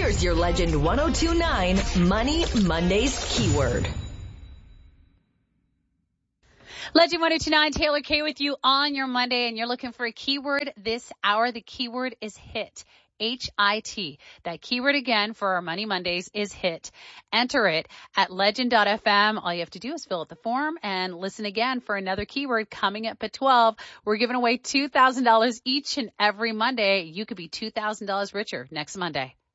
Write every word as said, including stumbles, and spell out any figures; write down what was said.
Here's your Legend one oh two point nine Money Mondays keyword. Legend one oh two point nine, Taylor Kay with you on your Monday, and you're looking for a keyword this hour. The keyword is HIT. H I T. That keyword again for our Money Mondays is HIT. Enter it at legend dot f m. All you have to do is fill out the form and listen again for another keyword coming up at twelve. We're giving away two thousand dollars each and every Monday. You could be two thousand dollars richer next Monday.